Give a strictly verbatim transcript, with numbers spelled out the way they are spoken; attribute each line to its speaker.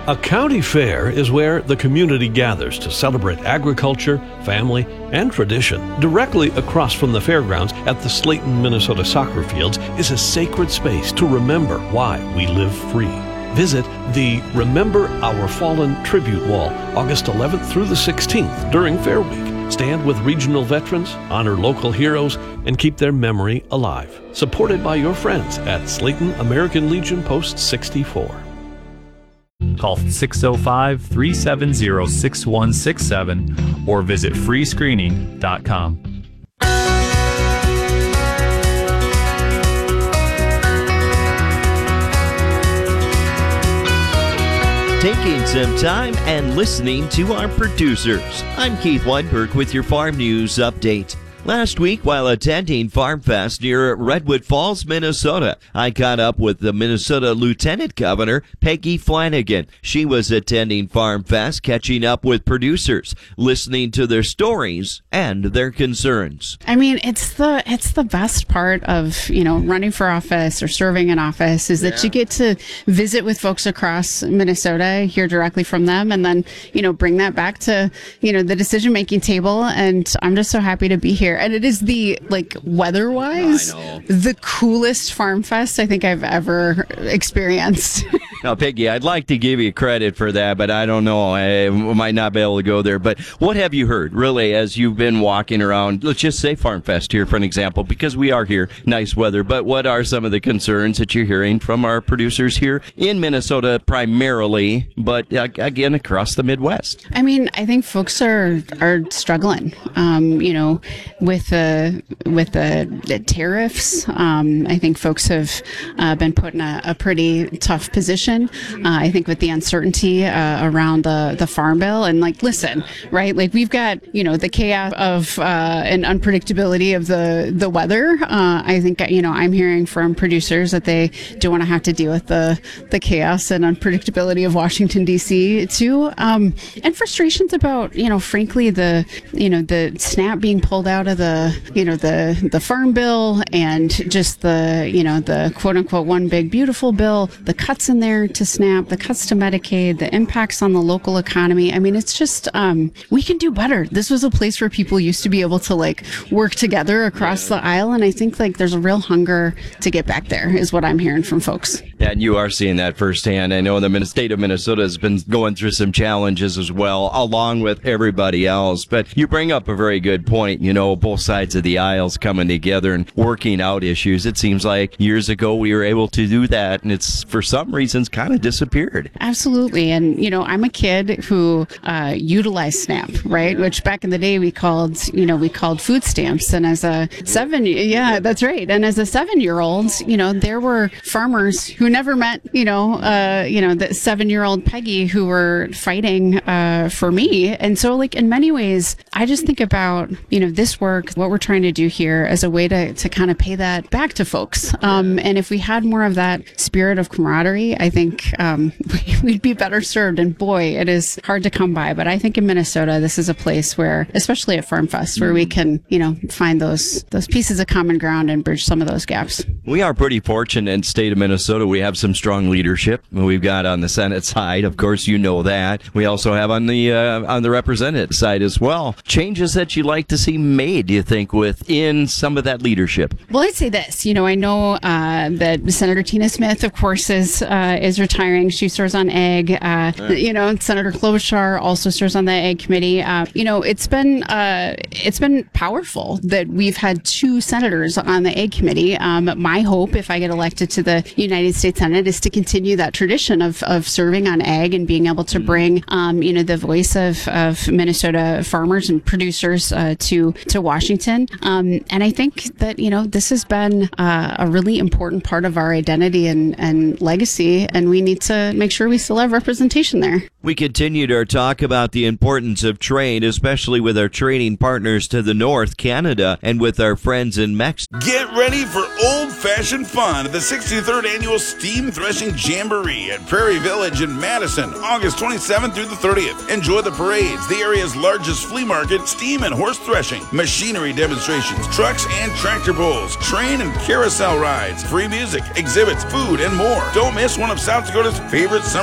Speaker 1: A county fair is where the community gathers to celebrate agriculture, family, and tradition. Directly across from the fairgrounds at the Slayton, Minnesota soccer fields is a sacred space to remember why we live free. Visit the Remember Our Fallen Tribute Wall August eleventh through the sixteenth during Fair Week. Stand with regional veterans, honor local heroes, and keep their memory alive. Supported by your friends at Slayton American Legion Post sixty-four.
Speaker 2: Call six oh five, three seven zero, six one six seven or visit free screening dot com.
Speaker 3: Taking some time and listening to our producers. I'm Keith Weinberg with your Farm News Update. Last week, while attending Farm Fest near Redwood Falls, Minnesota, I caught up with the Minnesota Lieutenant Governor, Peggy Flanagan. She was attending Farm Fest, catching up with producers, listening to their stories and their concerns.
Speaker 4: I mean, it's the it's the best part of, you know, running for office or serving in office is that yeah. you get to visit with folks across Minnesota, hear directly from them, and then, you know, bring that back to, you know, the decision-making table. And I'm just so happy to be here. And it is the, like, weather-wise, oh, the coolest Farm Fest I think I've ever experienced.
Speaker 3: Now, Peggy, I'd like to give you credit for that, but I don't know. I might not be able to go there. But what have you heard, really, as you've been walking around, let's just say Farm Fest here, for an example, because we are here, nice weather. But what are some of the concerns that you're hearing from our producers here in Minnesota primarily, but uh, again, across the Midwest?
Speaker 4: I mean, I think folks are are struggling, um, you know, with the with the, the tariffs. Um, I think folks have uh, been put in a, a pretty tough position. Uh, I think with the uncertainty uh, around the, the Farm Bill, and like, listen, right? Like, we've got, you know, the chaos of uh, and unpredictability of the the weather. Uh, I think, you know, I'm hearing from producers that they don't want to have to deal with the the chaos and unpredictability of Washington D C too, um, and frustrations about, you know, frankly, the you know the SNAP being pulled out of the you know the the Farm Bill, and just the you know the quote unquote one big beautiful bill, the cuts in there to SNAP, the cuts to Medicaid, the impacts on the local economy. I mean, it's just, um, we can do better. This was a place where people used to be able to, like, work together across the aisle, and I think, like, there's a real hunger to get back there, is what I'm hearing from folks.
Speaker 3: Yeah, and you are seeing that firsthand. I know the state of Minnesota has been going through some challenges as well, along with everybody else. But you bring up a very good point, you know, both sides of the aisles coming together and working out issues. It seems like years ago we were able to do that, and it's, for some reasons, kind of disappeared.
Speaker 4: Absolutely. And, you know, I'm a kid who uh, utilized SNAP, right? Which back in the day we called, you know, we called food stamps. And as a seven, yeah, that's right. And as a seven-year-old, you know, there were farmers who never met, you know, uh, you know, the seven-year-old Peggy who were fighting uh, for me. And so, like, in many ways, I just think about, you know, this work, what we're trying to do here as a way to, to kind of pay that back to folks. Um, and if we had more of that spirit of camaraderie, I think um, we'd be better served. And boy, it is hard to come by. But I think in Minnesota, this is a place where, especially at Farm Fest, where we can, you know, find those those pieces of common ground and bridge some of those gaps.
Speaker 3: We are pretty fortunate in the state of Minnesota. We have some strong leadership. We've got on the Senate side, of course, you know that. We also have on the uh, on the representative side as well. Changes that you'd like to see made, do you think, within some of that leadership?
Speaker 4: Well, I'd say this. You know, I know uh, that Senator Tina Smith, of course, is uh, is retiring. She serves on Ag. Uh, right. You know, Senator Klobuchar also serves on the Ag Committee. Uh, you know, it's been uh, it's been powerful that we've had two senators on the Ag Committee. Um, my hope, if I get elected to the United States Senate, is to continue that tradition of of serving on Ag and being able to bring, um, you know, the voice of, of Minnesota farmers and producers uh, to to Washington. Um, and I think that, you know, this has been uh, a really important part of our identity and, and legacy, and we need to make sure we still have representation there.
Speaker 3: We continued our talk about the importance of trade, especially with our trading partners to the north, Canada, and with our friends in Mexico.
Speaker 5: Get ready for old-fashioned fun at the sixty-third Annual Steam Threshing Jamboree at Prairie Village in Madison, August twenty-seventh through the thirtieth. Enjoy the parades, the area's largest flea market, steam and horse threshing, machinery demonstrations, trucks and tractor pulls, train and carousel rides, free music, exhibits, food, and more. Don't miss one of South Dakota's favorite summer